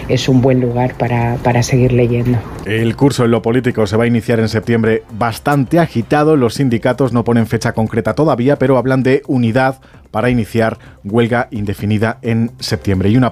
es un buen lugar para seguir leyendo. El curso en lo político se va a iniciar en septiembre bastante agitado. Los sindicatos no ponen fecha concreta todavía, pero hablan de unidad para iniciar huelga indefinida en septiembre. Y una